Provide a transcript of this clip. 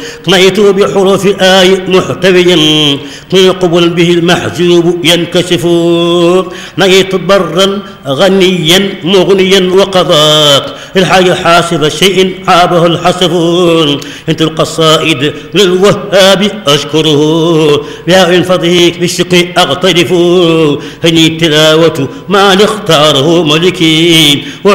طليت بحروف آي محتويا قبل به المحجوب ينكشف نيت برا غنيا مغنيا وقضاء الحي حاسب شيء عابه الحسب انت القصائد للوهاب أشكره بها فضيك بالشكر أغترف هني التلاوة ما اختاره ملكي